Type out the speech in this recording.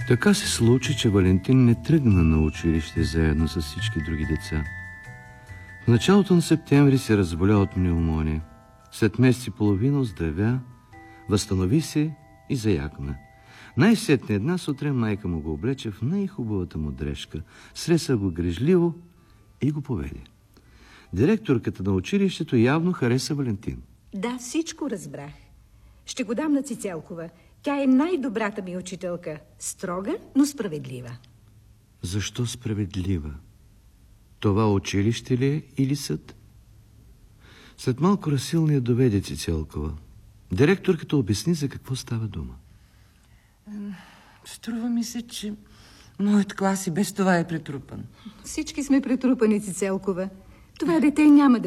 Така се случи, че Валентин не тръгна на училище заедно с всички други деца. В началото на септември се разболя от пневмония. След месец и половина оздравя, възстанови се и заякна. Най-сетне една сутрин майка му го облече в най-хубавата му дрежка, среса го грижливо и го поведе. Директорката на училището явно хареса Валентин. Да, всичко разбрах. Ще го дам на Цицелкова. Тя е най-добрата ми учителка. Строга, но справедлива. Защо справедлива? Това училище ли е или съд? След малко Расил я доведе Цицелкова. Директорката обясни за какво става дума. Струва ми се, че моят клас и без това е претрупан. Всички сме претрупани, Цицелкова. Това дете няма да